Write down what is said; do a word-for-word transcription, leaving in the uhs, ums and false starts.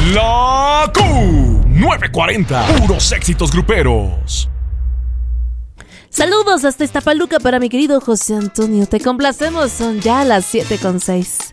La Q novecientos cuarenta, puros éxitos gruperos. Saludos hasta Iztapaluca para mi querido José Antonio. Te complacemos, son ya las siete con seis.